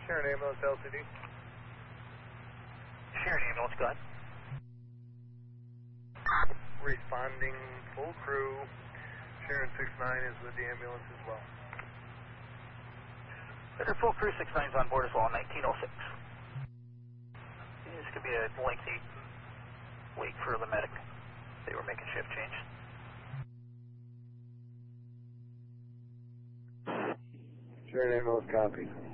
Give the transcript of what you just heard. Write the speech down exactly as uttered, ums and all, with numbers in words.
Sharon Ambulance L T D. Sharon Ambulance, go ahead. Responding full crew. Sharon six nine is with the ambulance as well. Better full crew six nine is on board as well, nineteen oh six. This could be a lengthy wait for the medic. They were making shift change. Sharon Ambulance, copy.